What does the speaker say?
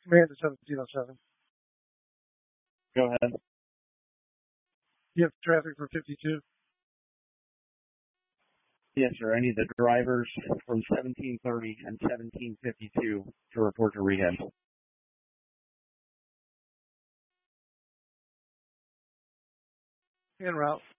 Command to 1707. Go ahead. You have traffic for 52? Yes, sir. I need the drivers from 1730 and 1752 to report to rehab. En route.